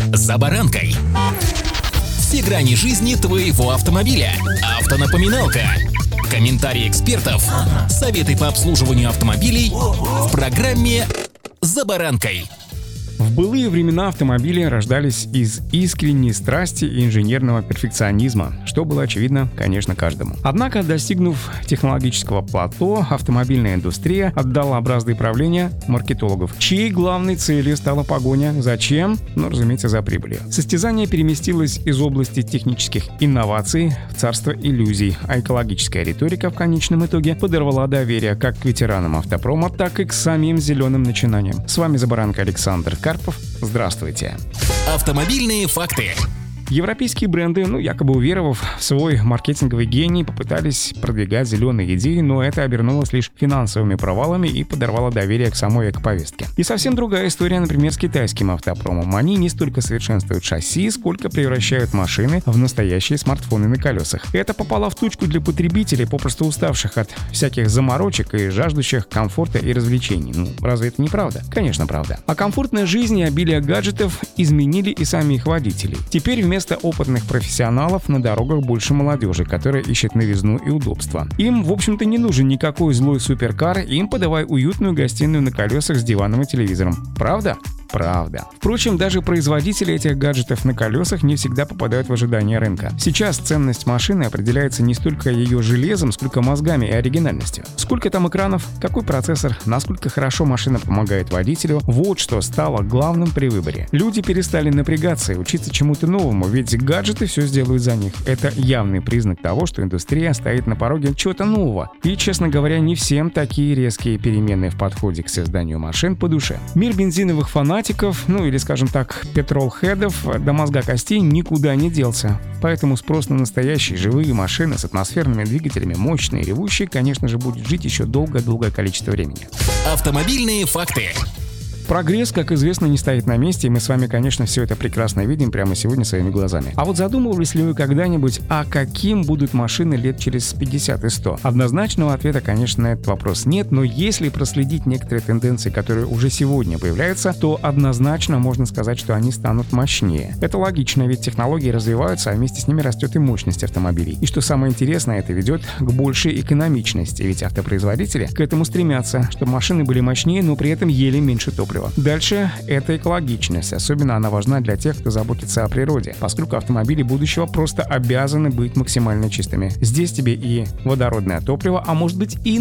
«За баранкой». Все грани жизни твоего автомобиля. Автонапоминалка. Комментарии экспертов. Советы по обслуживанию автомобилей в программе «За баранкой». В былые времена автомобили рождались из искренней страсти и инженерного перфекционизма, что было очевидно, конечно, каждому. Однако, достигнув технологического плато, автомобильная индустрия отдала образцы правления маркетологов, чьей главной целью стала погоня. Зачем? Разумеется, за прибылью. Состязание переместилось из области технических инноваций в царство иллюзий, а экологическая риторика в конечном итоге подорвала доверие как к ветеранам автопрома, так и к самим зеленым начинаниям. С вами «За баранкой» Александр Карпов. Здравствуйте. Автомобильные факты. Европейские бренды, якобы уверовав в свой маркетинговый гений, попытались продвигать зеленые идеи, но это обернулось лишь финансовыми провалами и подорвало доверие к самой эко-повестке. И совсем другая история, например, с китайским автопромом. Они не столько совершенствуют шасси, сколько превращают машины в настоящие смартфоны на колесах. Это попало в точку для потребителей, попросту уставших от всяких заморочек и жаждущих комфорта и развлечений. Разве это не правда? Конечно, правда. А комфортная жизнь и обилие гаджетов изменили и сами их водителей. Теперь вместо опытных профессионалов на дорогах больше молодежи, которая ищет новизну и удобство. Им, в общем-то, не нужен никакой злой суперкар, им подавай уютную гостиную на колесах с диваном и телевизором. Правда? Правда. Впрочем, даже производители этих гаджетов на колесах не всегда попадают в ожидания рынка. Сейчас ценность машины определяется не столько ее железом, сколько мозгами и оригинальностью. Сколько там экранов, какой процессор, насколько хорошо машина помогает водителю — вот что стало главным при выборе. Люди перестали напрягаться и учиться чему-то новому, ведь гаджеты все сделают за них. Это явный признак того, что индустрия стоит на пороге чего-то нового. И, честно говоря, не всем такие резкие перемены в подходе к созданию машин по душе. Мир бензиновых фанатиков, или, скажем так, петролхедов до мозга костей никуда не делся. Поэтому спрос на настоящие живые машины с атмосферными двигателями, мощные и ревущие, конечно же, будет жить еще долгое количество времени. Автомобильные факты. Прогресс, как известно, не стоит на месте, и мы с вами, конечно, все это прекрасно видим прямо сегодня своими глазами. А вот задумывались ли вы когда-нибудь, каким будут машины лет через 50 и 100? Однозначного ответа, конечно, на этот вопрос нет, но если проследить некоторые тенденции, которые уже сегодня появляются, то однозначно можно сказать, что они станут мощнее. Это логично, ведь технологии развиваются, а вместе с ними растет и мощность автомобилей. И что самое интересное, это ведет к большей экономичности, ведь автопроизводители к этому стремятся, чтобы машины были мощнее, но при этом ели меньше топлива. Дальше это экологичность. Особенно она важна для тех, кто заботится о природе, поскольку автомобили будущего просто обязаны быть максимально чистыми. Здесь тебе и водородное топливо, а может быть и